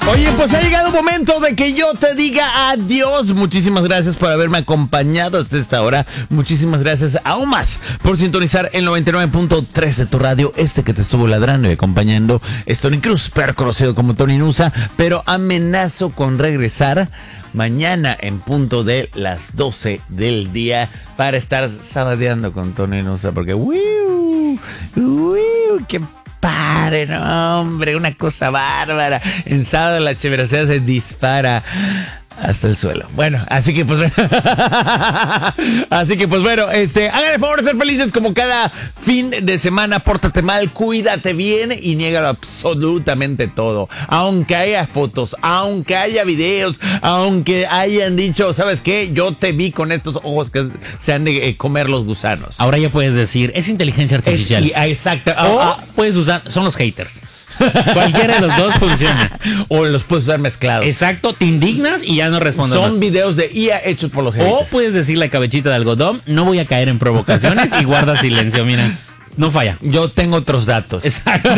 Oye, pues ha llegado el momento de que yo te diga adiós. Muchísimas gracias por haberme acompañado hasta esta hora. Muchísimas gracias aún más por sintonizar el 99.3 de tu radio. Que te estuvo ladrando y acompañando es Tony Cruz, pero conocido como Tony Nusa. Pero amenazo con regresar mañana en punto de las 12 del día para estar sabadeando con Tony Nusa. Porque qué padre, no, hombre, una cosa bárbara. En sábado la cheveracea se dispara hasta el suelo. Bueno, así que pues bueno, hagan el favor de ser felices como cada fin de semana. Pórtate mal, cuídate bien y niégalo absolutamente todo. Aunque haya fotos, aunque haya videos, aunque hayan dicho, ¿sabes qué? Yo te vi con estos ojos que se han de comer los gusanos. Ahora ya puedes decir, es inteligencia artificial. Exacto. O puedes usar, son los haters. Cualquiera de los dos funciona. O los puedes usar mezclados. Exacto, te indignas y ya no respondes. Son más. videos de IA hechos por los haters. O puedes decirle a cabechita de algodón, no voy a caer en provocaciones y guarda silencio, mira. No falla. Yo tengo otros datos. Exacto.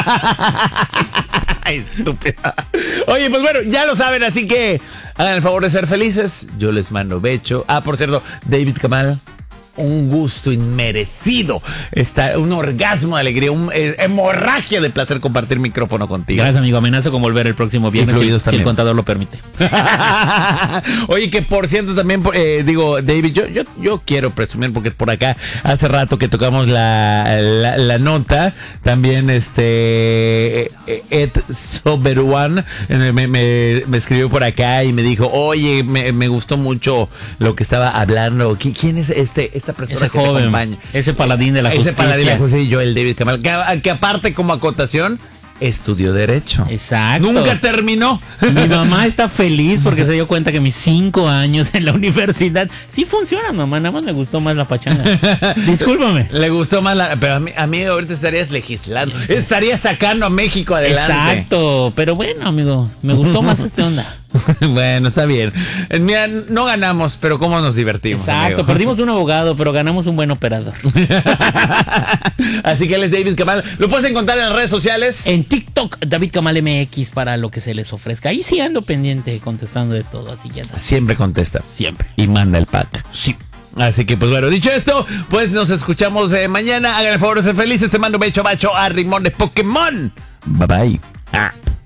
Ay, estúpida. Oye, pues bueno, ya lo saben, así que hagan el favor de ser felices. Yo les mando becho. Por cierto, David Kamal, un gusto inmerecido, un orgasmo de alegría, una hemorragia de placer compartir micrófono contigo. Gracias, amigo. Amenazo con volver el próximo viernes si el contador lo permite. Oye, que por cierto también, David, yo quiero presumir porque por acá hace rato que tocamos la nota, también Ed Soberuan me escribió por acá y me dijo, oye, me gustó mucho lo que estaba hablando. ¿Quién es esta persona ese que joven, te acompaña? Ese paladín de la justicia. Ese paladín de la justicia, Joel David Kamal, que aparte como acotación estudió Derecho. Exacto. Nunca terminó. Mi mamá está feliz porque se dio cuenta que mis 5 años en la universidad sí funcionan, mamá. Nada más me gustó más la pachanga. Discúlpame. Le gustó más pero a mí ahorita estarías legislando. Estarías sacando a México adelante. Exacto. Pero bueno, amigo, me gustó más onda. Bueno, está bien. Mira, no ganamos, pero cómo nos divertimos. Exacto, amigo. Perdimos un abogado, pero ganamos un buen operador. Así que él es David Kamal. Lo puedes encontrar en las redes sociales. En TikTok, David Kamal MX, para lo que se les ofrezca. Ahí sí ando pendiente, contestando de todo, así ya sabes. Siempre contesta. Siempre. Y manda el pack. Sí. Así que, pues bueno, dicho esto, pues nos escuchamos mañana. Hagan el favor de ser felices. Te mando un becho bacho a Rimón de Pokémon. Bye bye.